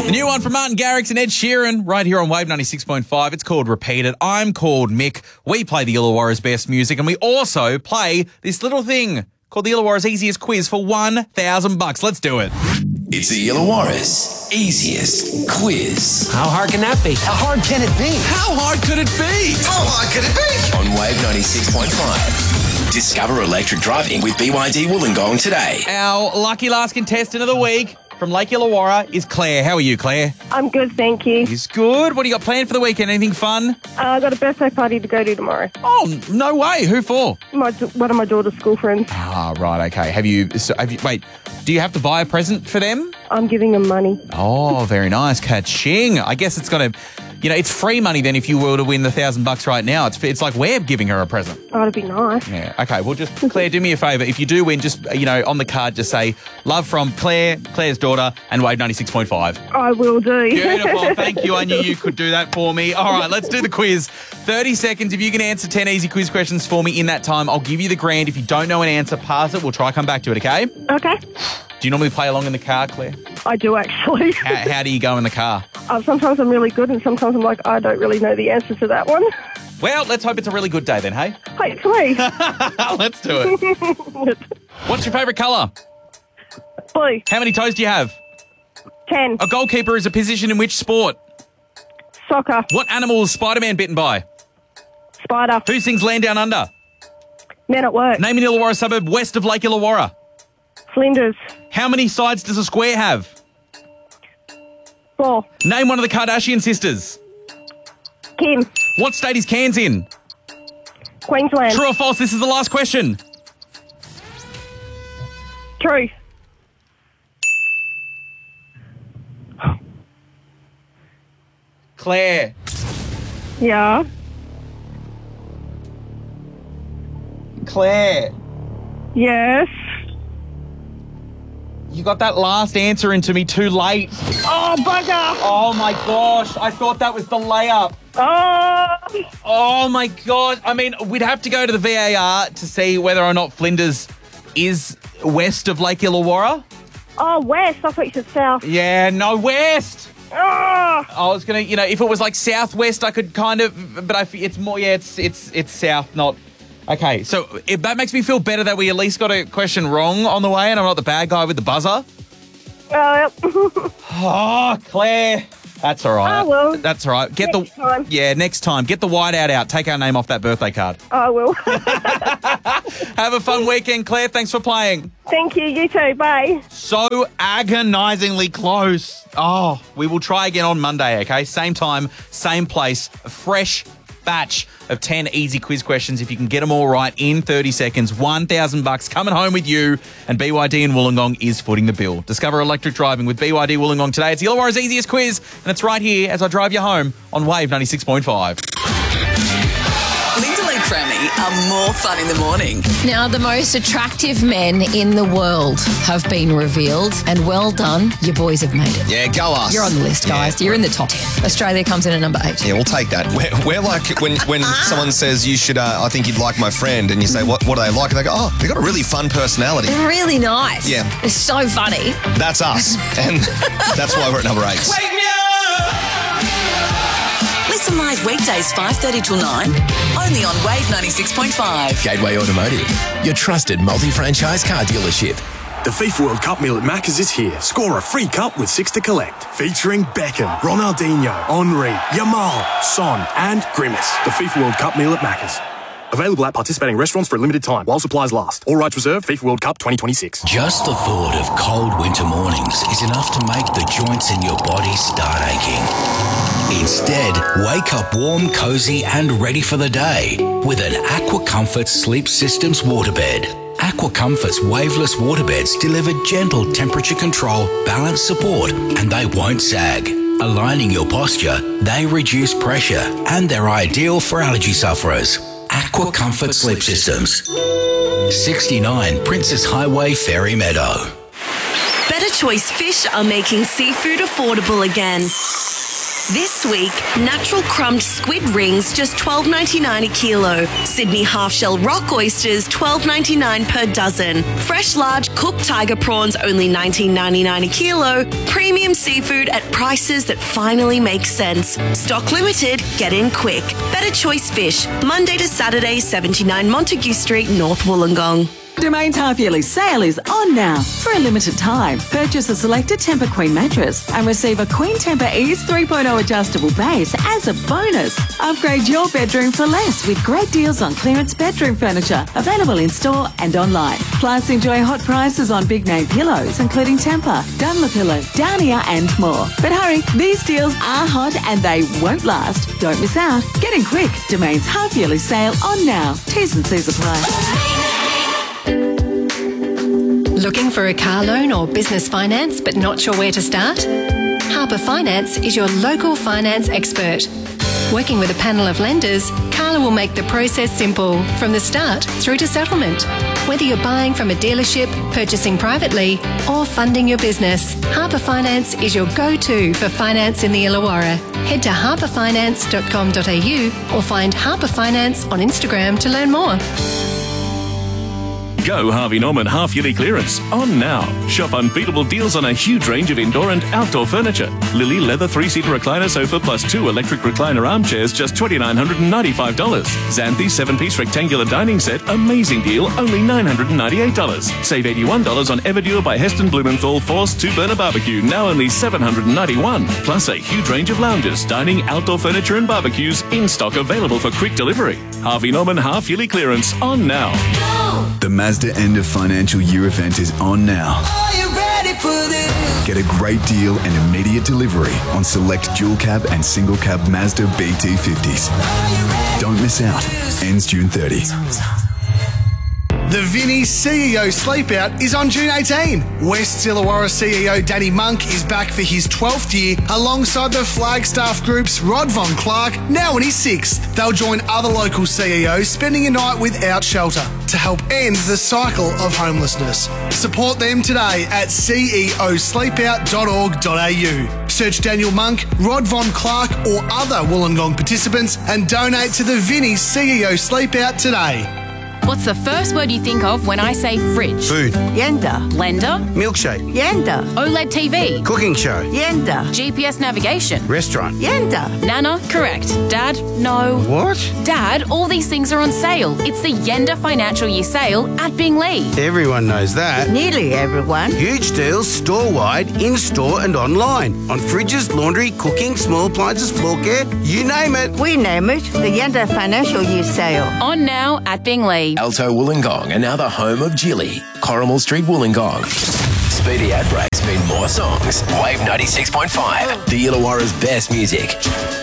The new one from Martin Garrix and Ed Sheeran right here on Wave 96.5. It's called Repeat It. I'm called Mick. We play the Illawarra's best music, and we also play this little thing called the Illawarra's Easiest Quiz for $1,000. Let's do it. It's the Illawarra's Easiest Quiz. How hard can that be? How hard can it be? How hard could it be? How hard could it be? On Wave 96.5. Discover electric driving with BYD Wollongong today. Our lucky last contestant of the week from Lake Illawarra is Claire. How are you, Claire? I'm good, thank you. He's good. What do you got planned for the weekend? Anything fun? I got a birthday party to go to tomorrow. Oh, no way. Who for? One of my daughter's school friends. Ah, right, okay. Have you, wait, do you have to buy a present for them? I'm giving them money. Oh, very nice. Ka-ching. I guess it's going to, it's free money then if you were to win the $1,000 right now. It's like we're giving her a present. Oh, it'd be nice. Yeah, okay. Well, just, Claire, do me a favour. If you do win, just, on the card, just say, love from Claire, Claire's daughter, and Wave 96.5. I will do. Beautiful. Thank you. I knew you could do that for me. All right, let's do the quiz. 30 seconds. If you can answer 10 easy quiz questions for me in that time, I'll give you the grand. If you don't know an answer, pass it. We'll try come back to it, okay? Okay. Do you normally play along in the car, Claire? I do, actually. How do you go in the car? Sometimes I'm really good and sometimes I'm like, I don't really know the answer to that one. Well, let's hope it's a really good day then, hey? Hopefully. Let's do it. What's your favourite colour? Blue. How many toes do you have? 10. A goalkeeper is a position in which sport? Soccer. What animal is Spider-Man bitten by? Spider. Who sings Land Down Under? Men at work. Name an Illawarra suburb west of Lake Illawarra. Flinders. How many sides does a square have? 4. Name one of the Kardashian sisters. Kim. What state is Cairns in? Queensland. True or false? This is the last question. True. Claire. Yeah. Claire. Yes. You got that last answer into me too late. Oh, bugger. Oh, my gosh. I thought that was the layup. Oh. Oh, my God. I mean, we'd have to go to the VAR to see whether or not Flinders is west of Lake Illawarra. Oh, west. I thought you said south. Yeah, no, west. Oh. I was going to, if it was like southwest, I could kind of, but it's more, it's south, not... Okay, so if that makes me feel better that we at least got a question wrong on the way and I'm not the bad guy with the buzzer. Yep. Oh, Claire. That's all right. I will. That's all right. Next time. Yeah, next time. Get the whiteout out. Take our name off that birthday card. I will. Have a fun weekend, Claire. Thanks for playing. Thank you. You too. Bye. So agonisingly close. Oh, we will try again on Monday, okay? Same time, same place, a fresh batch of 10 easy quiz questions. If you can get them all right in 30 seconds, $1,000 coming home with you, and BYD in Wollongong is footing the bill. Discover electric driving with BYD Wollongong today. It's Illawarra's Easiest Quiz, and it's right here as I drive you home on Wave 96.5. Linda Lee Crammy are more fun in the morning. Now, the most attractive men in the world have been revealed, and well done, you boys have made it. Yeah, go us. You're on the list, guys. Yeah. You're in the top 10. Australia comes in at number 8. Yeah, we'll take that. We're like when someone says you should, I think you'd like my friend, and you say, what do they like? And they go, oh, they've got a really fun personality. They're really nice. Yeah. It's so funny. That's us. And that's why we're at number 8. Listen live weekdays 5:30 till 9, only on Wave 96.5. Gateway Automotive, your trusted multi-franchise car dealership. The FIFA World Cup meal at Macca's is here. Score a free cup with 6 to collect. Featuring Beckham, Ronaldinho, Henry, Yamal, Son and Grimace. The FIFA World Cup meal at Macca's. Available at participating restaurants for a limited time while supplies last. All rights reserved. FIFA World Cup 2026. Just the thought of cold winter mornings is enough to make the joints in your body start aching. Instead, wake up warm, cozy and ready for the day with an Aqua Comfort Sleep Systems waterbed. Aqua Comfort's waveless waterbeds deliver gentle temperature control, balance support, and they won't sag. Aligning your posture, they reduce pressure, and they're ideal for allergy sufferers. Aqua Comfort Sleep Systems. 69 Princess Highway, Fairy Meadow. Better Choice Fish are making seafood affordable again. This week, natural crumbed squid rings just $12.99 a kilo. Sydney half-shell rock oysters $12.99 per dozen. Fresh large cooked tiger prawns only $19.99 a kilo. Premium seafood at prices that finally make sense. Stock limited, get in quick. Better Choice Fish, Monday to Saturday, 79 Montague Street, North Wollongong. Domain's half-yearly sale is on now. For a limited time, purchase a selected Tempur Queen mattress and receive a Queen Tempur Ease 3.0 adjustable base as a bonus. Upgrade your bedroom for less with great deals on clearance bedroom furniture, available in-store and online. Plus, enjoy hot prices on big-name pillows, including Tempur, Dunlopillow, Downia and more. But hurry, these deals are hot and they won't last. Don't miss out. Get in quick. Domain's half-yearly sale on now. T's and C's apply. Looking for a car loan or business finance but not sure where to start? Harper Finance is your local finance expert. Working with a panel of lenders, Carla will make the process simple from the start through to settlement. Whether you're buying from a dealership, purchasing privately or funding your business, Harper Finance is your go-to for finance in the Illawarra. Head to harperfinance.com.au or find Harper Finance on Instagram to learn more. Go Harvey Norman half-yearly clearance on now. Shop unbeatable deals on a huge range of indoor and outdoor furniture. Lily leather 3-seater recliner sofa plus 2 electric recliner armchairs, just $2,995. Xanthi 7-piece rectangular dining set, amazing deal, only $998. Save $81 on Everdure by Heston Blumenthal Force 2-burner barbecue, now only $791. Plus a huge range of lounges, dining, outdoor furniture and barbecues in stock, available for quick delivery. Harvey Norman half-yearly clearance on now. The Mazda end of financial year event is on now. Are you ready for this? Get a great deal and immediate delivery on select dual cab and single cab Mazda BT50s. Don't miss out. Ends June 30. The Vinnie CEO Sleepout is on June 18. West Illawarra CEO Danny Monk is back for his 12th year alongside the Flagstaff Group's Rod Von Clark, now in his 6th. They'll join other local CEOs spending a night without shelter to help end the cycle of homelessness. Support them today at ceosleepout.org.au. Search Daniel Monk, Rod Von Clark or other Wollongong participants and donate to the Vinnie CEO Sleepout today. What's the first word you think of when I say fridge? Food. Yenda. Blender. Milkshake. Yenda. OLED TV. Cooking show. Yenda. GPS navigation. Restaurant. Yenda. Nana. Correct. Dad. No. What? Dad, all these things are on sale. It's the Yenda Financial Year Sale at Binglee. Everyone knows that. Nearly everyone. Huge deals store-wide, in-store and online. On fridges, laundry, cooking, small appliances, floor care, you name it. We name it the Yenda Financial Year Sale. On now at Binglee. Alto Wollongong, and now the home of Jilly. Corrimal Street, Wollongong. Speedy ad breaks mean more songs. Wave 96.5, the Illawarra's best music.